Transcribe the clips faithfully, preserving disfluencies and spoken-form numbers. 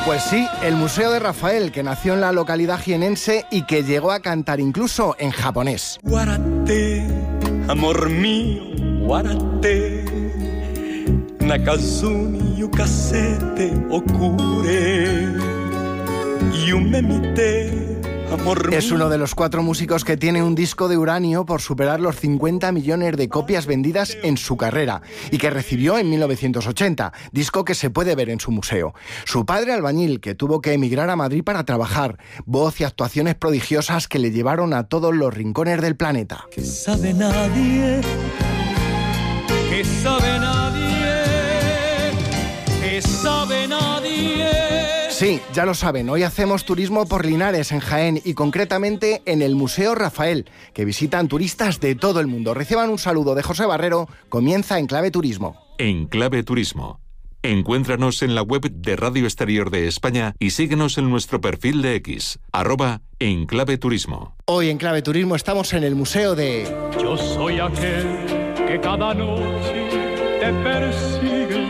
Pues sí, el Museo de Rafael, que nació en la localidad jienense y que llegó a cantar incluso en japonés. Guarate, amor mío, guarate, nakazuni yukasete okure, yume mite. Es uno de los cuatro músicos que tiene un disco de uranio por superar los cincuenta millones de copias vendidas en su carrera y que recibió en mil novecientos ochenta, disco que se puede ver en su museo. Su padre albañil, que tuvo que emigrar a Madrid para trabajar, voz y actuaciones prodigiosas que le llevaron a todos los rincones del planeta. Que sabe nadie, que sabe nadie, que sabe nadie. Sí, ya lo saben, hoy hacemos turismo por Linares, en Jaén, y concretamente en el Museo Rafael, que visitan turistas de todo el mundo. Reciban un saludo de José Barrero, comienza En Clave Turismo. En Clave Turismo. Encuéntranos en la web de Radio Exterior de España y síguenos en nuestro perfil de X, arroba En Clave Turismo. Hoy en Clave Turismo estamos en el Museo de... Yo soy aquel que cada noche te persigue.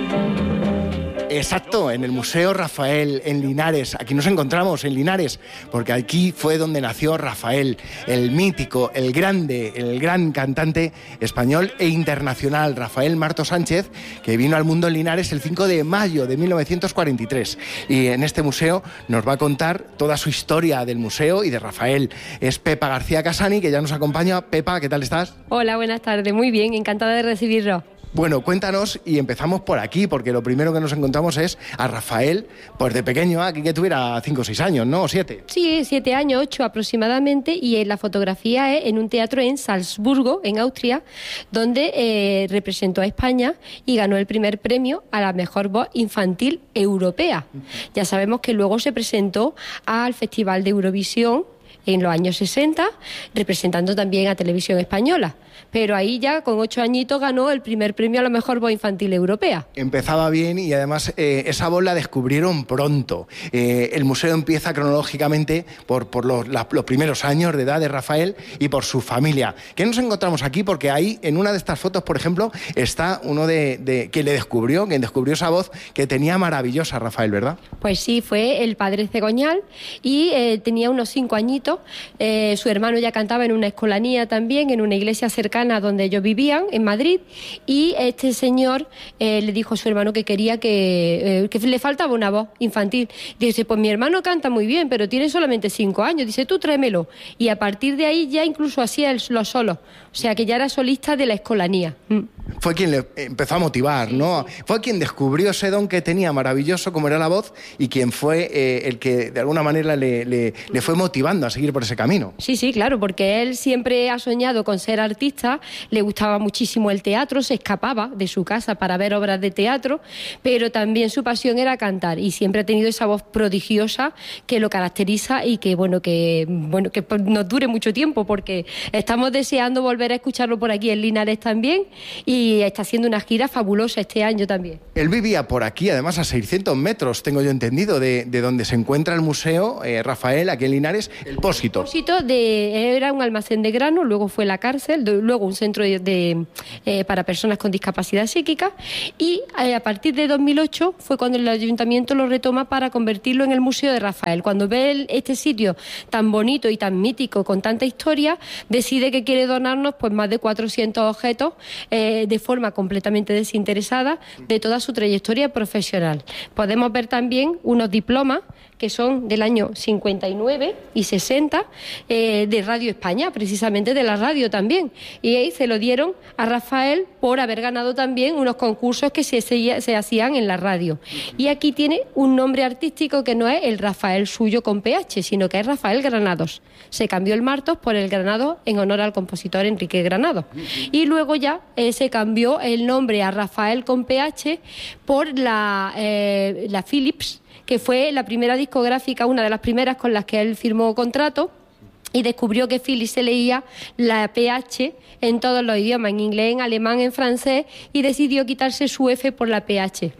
Exacto, en el Museo Rafael, en Linares. Aquí nos encontramos, en Linares, porque aquí fue donde nació Rafael, el mítico, el grande, el gran cantante español e internacional, Rafael Marto Sánchez, que vino al mundo en Linares el cinco de mayo de mil novecientos cuarenta y tres. Y en este museo nos va a contar toda su historia del museo y de Rafael. Es Pepa García Casani, que ya nos acompaña. Pepa, ¿qué tal estás? Hola, buenas tardes, muy bien, encantada de recibirlo. Bueno, cuéntanos y empezamos por aquí, porque lo primero que nos encontramos es a Rafael, pues de pequeño, aquí que tuviera cinco o seis años, ¿no? ¿O siete? Sí, siete años, ocho aproximadamente, y en la fotografía es en un teatro en Salzburgo, en Austria, donde eh, representó a España y ganó el primer premio a la mejor voz infantil europea. Ya sabemos que luego se presentó al Festival de Eurovisión en los años sesenta, representando también a Televisión Española. Pero ahí ya, con ocho añitos, ganó el primer premio a la mejor voz infantil europea. Empezaba bien y además eh, esa voz la descubrieron pronto. Eh, el museo empieza cronológicamente por, por los, la, los primeros años de edad de Rafael y por su familia. ¿Qué nos encontramos aquí? Porque ahí, en una de estas fotos, por ejemplo, está uno de, de que le descubrió, quien descubrió esa voz que tenía maravillosa, Rafael, ¿verdad? Pues sí, fue el padre Cegoñal y eh, tenía unos cinco añitos. Eh, su hermano ya cantaba en una escolanía también, en una iglesia cercana donde ellos vivían, en Madrid, y este señor eh, le dijo a su hermano que quería que, eh, que le faltaba una voz infantil. Dice, pues mi hermano canta muy bien, pero tiene solamente cinco años. Dice, tú tráemelo. Y a partir de ahí ya incluso hacía él los solos. O sea que ya era solista de la escolanía. Mm. Fue quien le empezó a motivar, ¿no? Fue quien descubrió ese don que tenía maravilloso como era la voz y quien fue eh, el que de alguna manera le, le, le fue motivando a seguir por ese camino. Sí, sí, claro, porque él siempre ha soñado con ser artista, le gustaba muchísimo el teatro, se escapaba de su casa para ver obras de teatro, pero también su pasión era cantar y siempre ha tenido esa voz prodigiosa que lo caracteriza y que, bueno, que, bueno, que nos dure mucho tiempo, porque estamos deseando volver a escucharlo por aquí en Linares también y Y está haciendo una gira fabulosa este año también. Él vivía por aquí, además a seiscientos metros, tengo yo entendido, de, de donde se encuentra el museo, eh, Rafael, aquí en Linares, el Pósito. El Pósito de, era un almacén de grano, luego fue la cárcel, de, luego un centro de, de, eh, para personas con discapacidad psíquica y eh, a partir de dos mil ocho fue cuando el ayuntamiento lo retoma para convertirlo en el Museo de Rafael. Cuando ve el, este sitio tan bonito y tan mítico, con tanta historia, decide que quiere donarnos pues más de cuatrocientos objetos eh, de forma completamente desinteresada de toda su trayectoria profesional. Podemos ver también unos diplomas que son del año cincuenta y nueve y sesenta eh, de Radio España, precisamente de la radio también. Y ahí se lo dieron a Rafael por haber ganado también unos concursos que se, se, se hacían en la radio. Y aquí tiene un nombre artístico que no es el Rafael suyo con P H, sino que es Rafael Granados. Se cambió el Martos por el Granados en honor al compositor Enrique Granados. Y luego ya eh, se cambió el nombre a Rafael con P H por la, eh, la Philips, que fue la primera discográfica, una de las primeras con las que él firmó contrato, y descubrió que Philips se leía la P H en todos los idiomas, en inglés, en alemán, en francés, y decidió quitarse su F por la P H. ¿Mm?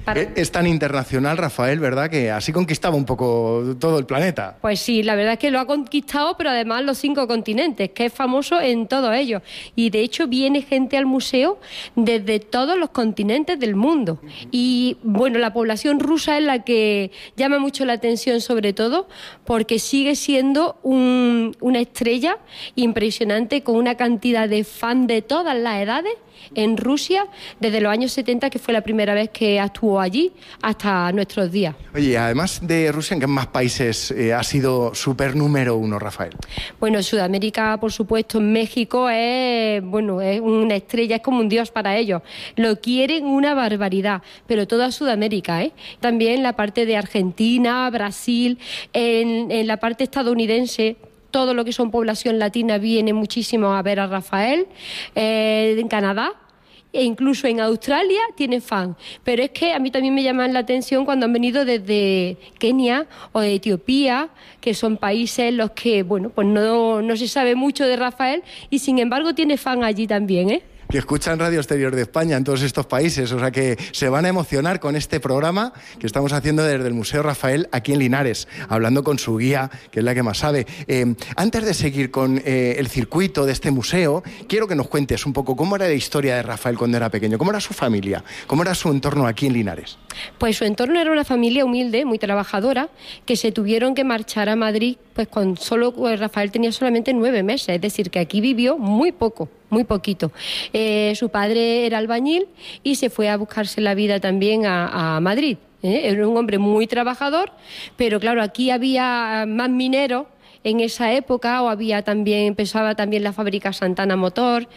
Para... Es tan internacional, Rafael, ¿verdad?, que así conquistaba un poco todo el planeta. Pues sí, la verdad es que lo ha conquistado, pero además los cinco continentes, que es famoso en todos ellos. Y de hecho viene gente al museo desde todos los continentes del mundo. Y bueno, la población rusa es la que llama mucho la atención, sobre todo porque sigue siendo un, una estrella impresionante, con una cantidad de fans de todas las edades en Rusia desde los años setenta, que fue la primera vez que actuó allí, hasta nuestros días. Oye, además de Rusia, ¿en qué más países eh, ha sido súper número uno, Rafael? Bueno, Sudamérica, por supuesto, en México es, bueno, es una estrella, es como un dios para ellos. Lo quieren una barbaridad, pero toda Sudamérica, ¿eh? También la parte de Argentina, Brasil, en, en la parte estadounidense. Todo lo que son población latina viene muchísimo a ver a Rafael. Eh, en Canadá e incluso en Australia tienen fan. Pero es que a mí también me llaman la atención cuando han venido desde Kenia o de Etiopía, que son países en los que, bueno, pues no, no se sabe mucho de Rafael y sin embargo tiene fan allí también, ¿eh? Que escuchan Radio Exterior de España en todos estos países, o sea que se van a emocionar con este programa que estamos haciendo desde el Museo Rafael aquí en Linares, hablando con su guía, que es la que más sabe. Eh, antes de seguir con eh, el circuito de este museo, quiero que nos cuentes un poco cómo era la historia de Rafael cuando era pequeño, cómo era su familia, cómo era su entorno aquí en Linares. Pues su entorno era una familia humilde, muy trabajadora, que se tuvieron que marchar a Madrid, pues con solo pues Rafael tenía solamente nueve meses, es decir, que aquí vivió muy poco. Muy poquito. Eh, su padre era albañil y se fue a buscarse la vida también a, a Madrid. ¿eh? Era un hombre muy trabajador, pero claro, aquí había más mineros en esa época, o había también, empezaba también la fábrica Santana Motor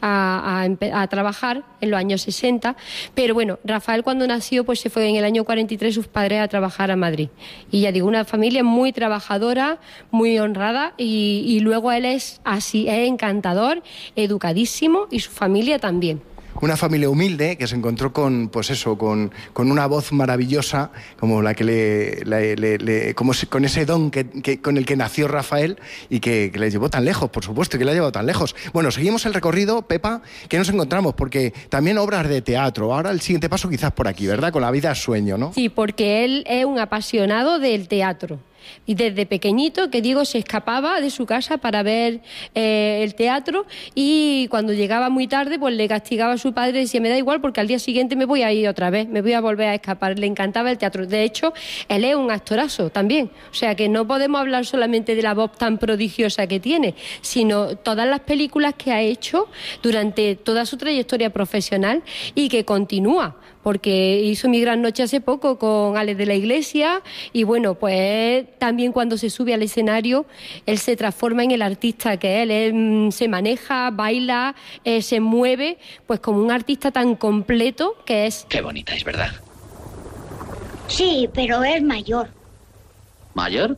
a, a, a trabajar en los años sesenta, pero bueno, Rafael cuando nació pues se fue en el año cuarenta y tres sus padres a trabajar a Madrid, y ya digo, una familia muy trabajadora, muy honrada, y, y luego él es así, es encantador, educadísimo, y su familia también. Una familia humilde que se encontró con, pues eso, con, con una voz maravillosa, como la que le, le, le, le como si, con ese don que, que, con el que nació Rafael y que, que le llevó tan lejos, por supuesto, y que le ha llevado tan lejos. Bueno, seguimos el recorrido, Pepa, que nos encontramos, porque también obras de teatro. Ahora el siguiente paso quizás por aquí, ¿verdad? Con La vida es sueño, ¿no? Sí, porque él es un apasionado del teatro. Y desde pequeñito, que digo, se escapaba de su casa para ver eh, el teatro, y cuando llegaba muy tarde, pues le castigaba a su padre y decía, me da igual porque al día siguiente me voy a ir otra vez, me voy a volver a escapar. Le encantaba el teatro. De hecho, él es un actorazo también. O sea, que no podemos hablar solamente de la voz tan prodigiosa que tiene, sino todas las películas que ha hecho durante toda su trayectoria profesional y que continúa, porque hizo Mi gran noche hace poco con Alex de la Iglesia, y bueno, pues también cuando se sube al escenario, él se transforma en el artista que él, él se maneja, baila, eh, se mueve, pues como un artista tan completo que es. Qué bonita es, ¿verdad? Sí, pero es mayor. ¿Mayor?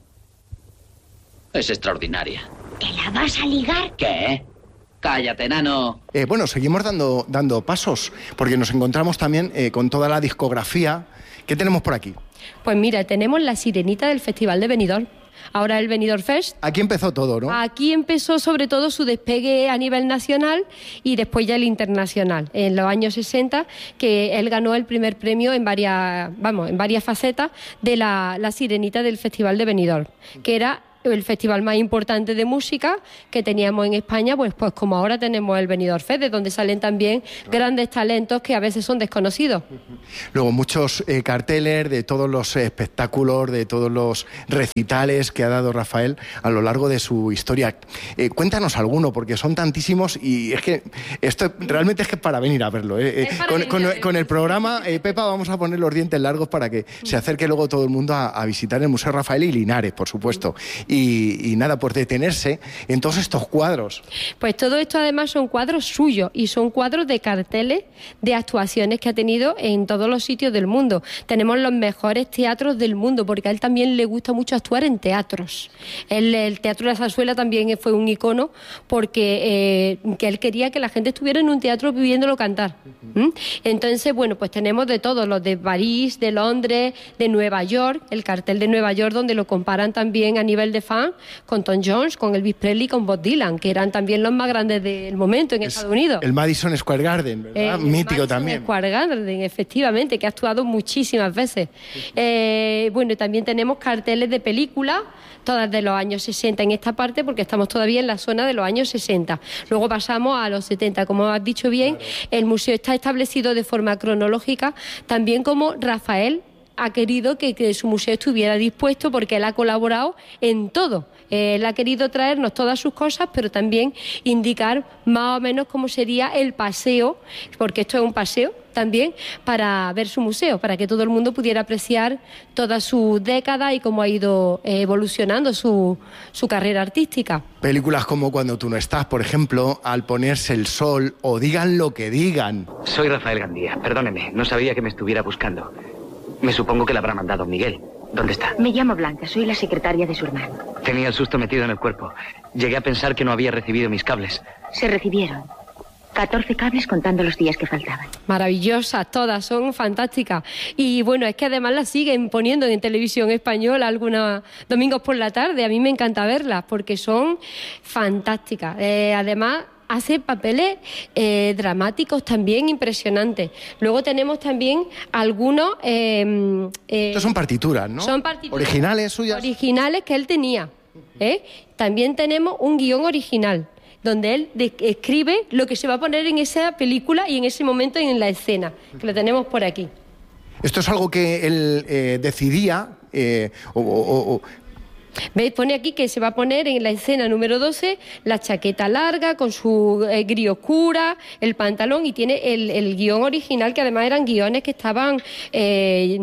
Es extraordinaria. ¿Te la vas a ligar? ¿Qué? Cállate, enano. Eh, bueno, seguimos dando, dando pasos, porque nos encontramos también eh, con toda la discografía. ¿Qué tenemos por aquí? Pues mira, tenemos La Sirenita del Festival de Benidorm. Ahora el Benidorm Fest. Aquí empezó todo, ¿no? Aquí empezó sobre todo su despegue a nivel nacional y después ya el internacional. En los años sesenta, que él ganó el primer premio en varias, vamos, en varias facetas de la, la Sirenita del Festival de Benidorm, que era el festival más importante de música que teníamos en España, pues, pues como ahora tenemos el Benidorm Fest, de donde salen también grandes talentos que a veces son desconocidos. Luego muchos eh, carteles de todos los espectáculos, de todos los recitales que ha dado Rafael a lo largo de su historia. Eh, cuéntanos alguno, porque son tantísimos y es que esto realmente es que es para venir a verlo. ¿eh? Eh, con, con, con el programa, eh, Pepa, vamos a poner los dientes largos para que se acerque luego todo el mundo a, a visitar el Museo Rafael y Linares, por supuesto. Y Y, y nada, por detenerse en todos estos cuadros. Pues todo esto además son cuadros suyos y son cuadros de carteles de actuaciones que ha tenido en todos los sitios del mundo. Tenemos los mejores teatros del mundo, porque a él también le gusta mucho actuar en teatros. El, el Teatro de la Zarzuela también fue un icono, porque eh, que él quería que la gente estuviera en un teatro viviéndolo cantar. ¿Mm? Entonces, bueno, pues tenemos de todos, los de París, de Londres, de Nueva York, el cartel de Nueva York, donde lo comparan también a nivel de de fan con Tom Jones, con Elvis Presley, con Bob Dylan, que eran también los más grandes del momento en es Estados Unidos. El Madison Square Garden, ¿verdad? El Mítico Madison también. Square Garden, efectivamente, que ha actuado muchísimas veces. Eh, bueno, también tenemos carteles de películas, todas de los años sesenta en esta parte, porque estamos todavía en la zona de los años sesenta. Luego pasamos a los setenta. Como has dicho bien, claro. El museo está establecido de forma cronológica, también como Rafael ha querido que, que su museo estuviera dispuesto, porque él ha colaborado en todo. Él ha querido traernos todas sus cosas, pero también indicar más o menos cómo sería el paseo, porque esto es un paseo también, para ver su museo, para que todo el mundo pudiera apreciar toda su década y cómo ha ido evolucionando su, su carrera artística. Películas como Cuando tú no estás, por ejemplo, Al ponerse el sol o Digan lo que digan. Soy Rafael Gandía, perdóneme, no sabía que me estuviera buscando. Me supongo que la habrá mandado Miguel. ¿Dónde está? Me llamo Blanca, soy la secretaria de su hermano. Tenía el susto metido en el cuerpo. Llegué a pensar que no había recibido mis cables. Se recibieron. catorce cables contando los días que faltaban. Maravillosas, todas, son fantásticas. Y bueno, es que además las siguen poniendo en televisión española algunos domingos por la tarde. A mí me encanta verlas porque son fantásticas. Eh, además... hace papeles eh, dramáticos también impresionantes. Luego tenemos también algunos... Eh, eh, Estos son partituras, ¿no? Son partituras. ¿Originales suyas? Originales que él tenía. ¿eh? También tenemos un guión original, donde él de- escribe lo que se va a poner en esa película y en ese momento en la escena, que lo tenemos por aquí. Esto es algo que él eh, decidía eh, o... o, o ¿Veis? Pone aquí que se va a poner en la escena número doce la chaqueta larga con su eh, gris oscura, el pantalón, y tiene el, el guión original, que además eran guiones que estaban, eh,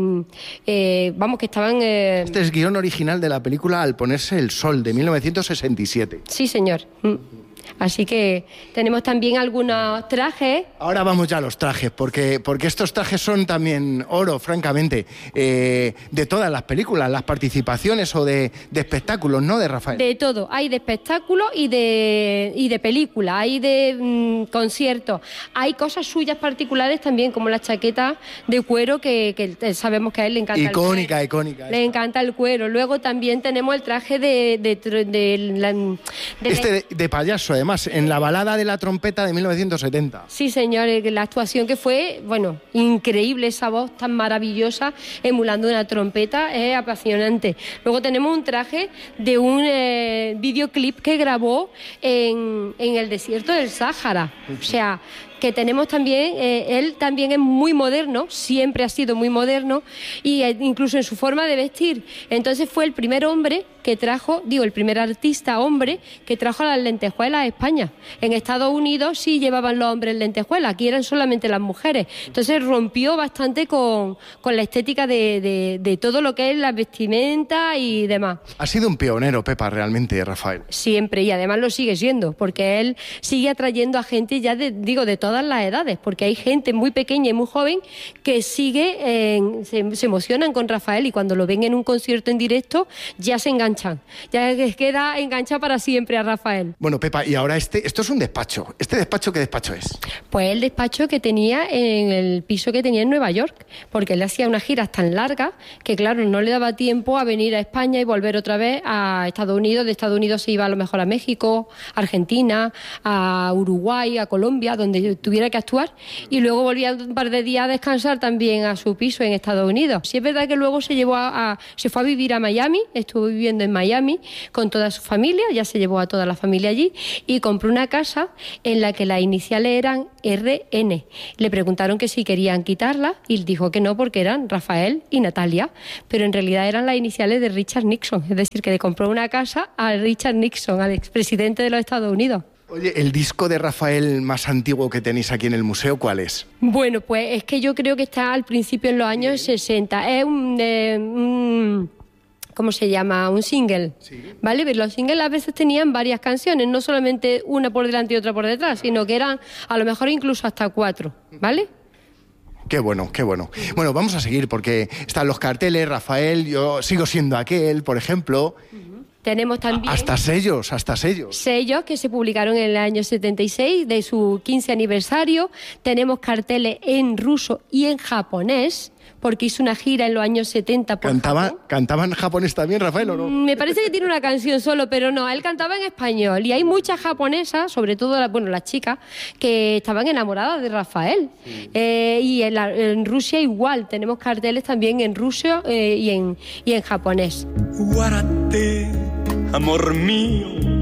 eh, vamos, que estaban... Eh... Este es guión original de la película Al ponerse el sol, de mil novecientos sesenta y siete. Sí, señor. Mm. Así que tenemos también algunos trajes. Ahora vamos ya a los trajes, porque, porque estos trajes son también oro, francamente, eh, de todas las películas, las participaciones o de, de espectáculos, ¿no?, de Rafael. De todo, hay de espectáculos y de, y de películas, hay de mm, conciertos, hay cosas suyas particulares también, como la chaqueta de cuero, que, que sabemos que a él le encanta. Icónica, el cuero. icónica. Le esta. encanta el cuero. Luego también tenemos el traje de... de, de, de la, de Este la... de, de payaso, además, en la balada de la trompeta de mil novecientos setenta. Sí, señor, la actuación que fue, bueno, increíble, esa voz tan maravillosa, emulando una trompeta, es apasionante. Luego tenemos un traje de un eh, videoclip que grabó en, en el desierto del Sáhara. O sea, que tenemos también, eh, él también es muy moderno, siempre ha sido muy moderno, y eh, incluso en su forma de vestir. Entonces fue el primer hombre que trajo, digo, el primer artista hombre que trajo las lentejuelas a España. En Estados Unidos sí llevaban los hombres lentejuelas, aquí eran solamente las mujeres. Entonces rompió bastante con, con la estética de, de, de todo lo que es la vestimenta y demás. Ha sido un pionero, Pepa, realmente, Rafael. Siempre, y además lo sigue siendo, porque él sigue atrayendo a gente ya, de, digo, de todas las edades, porque hay gente muy pequeña y muy joven que sigue, eh, se, se emocionan con Rafael, y cuando lo ven en un concierto en directo ya se enganchan, ya les queda enganchado para siempre a Rafael. Bueno, Pepa, y ahora este, esto es un despacho. ¿Este despacho qué despacho es? Pues el despacho que tenía en el piso que tenía en Nueva York, porque él hacía unas giras tan largas que, claro, no le daba tiempo a venir a España y volver otra vez a Estados Unidos. De Estados Unidos se iba a lo mejor a México, Argentina, a Uruguay, a Colombia, donde tuviera que actuar, y luego volvía un par de días a descansar también a su piso en Estados Unidos. Sí es verdad que luego se llevó a, a se fue a vivir a Miami, estuvo viviendo en Miami con toda su familia, ya se llevó a toda la familia allí, y compró una casa en la que las iniciales eran R N. Le preguntaron que si querían quitarla y él dijo que no, porque eran Rafael y Natalia, pero en realidad eran las iniciales de Richard Nixon, es decir, que le compró una casa a Richard Nixon, al expresidente de los Estados Unidos. Oye, ¿el disco de Rafael más antiguo que tenéis aquí en el museo, cuál es? Bueno, pues es que yo creo que está al principio en los años sesenta. Es un... Eh, un ¿Cómo se llama? Un single, sí. ¿Vale? Pero los singles a veces tenían varias canciones, no solamente una por delante y otra por detrás, sino que eran a lo mejor incluso hasta cuatro, ¿vale? Qué bueno, qué bueno. Bueno, vamos a seguir porque están los carteles, Rafael, yo sigo siendo aquel, por ejemplo. Uh-huh. Tenemos también... Hasta sellos, hasta sellos. Sellos que se publicaron en el año setenta y seis de su quince aniversario. Tenemos carteles en ruso y en japonés, porque hizo una gira en los años setenta por ¿Cantaba, Japón. ¿Cantaba en japonés también, Rafael, o no? Me parece que tiene una canción solo, pero no, él cantaba en español. Y hay muchas japonesas, sobre todo las, bueno, las chicas, que estaban enamoradas de Rafael. Sí. Eh, y en, la, en Rusia igual, tenemos carteles también en ruso eh, y, en, y en japonés. Guárate, amor mío,